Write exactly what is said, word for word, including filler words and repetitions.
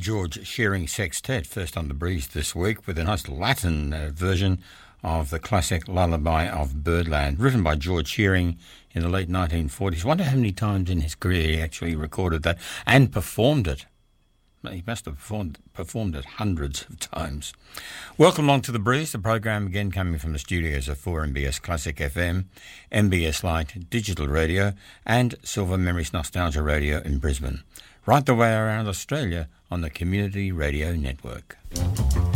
George Shearing Sextet, first on the breeze this week, with a nice Latin uh, version of the classic Lullaby of Birdland, written by George Shearing in the late nineteen forties. I wonder how many times in his career he actually recorded that and performed it. He must have performed, performed it hundreds of times. Welcome along to The Breeze, the program again coming from the studios of four M B S Classic F M, M B S Lite Digital Radio and Silver Memories Nostalgia Radio in Brisbane. Right the way around Australia on the Community Radio Network.